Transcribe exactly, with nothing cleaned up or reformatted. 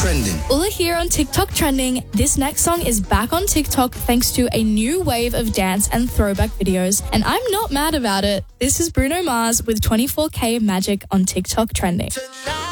trending. Ula here on TikTok trending. This next song is back on TikTok thanks to a new wave of dance and throwback videos, and I'm not mad about it. This is Bruno Mars with twenty-four K Magic on TikTok trending.